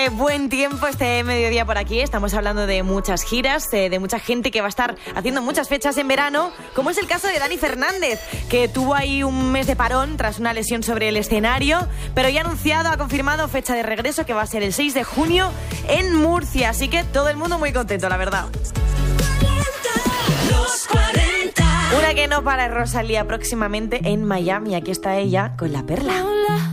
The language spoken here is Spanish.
hace buen tiempo este mediodía por aquí. Estamos hablando de muchas giras, de mucha gente que va a estar haciendo muchas fechas en verano, como es el caso de Dani Fernández, que tuvo ahí un mes de parón tras una lesión sobre el escenario, pero ya ha confirmado fecha de regreso, que va a ser el 6 de junio en Murcia. Así que todo el mundo muy contento, la verdad. Los 40. Una que no para, Rosalía, próximamente en Miami. Aquí está ella con La Perla.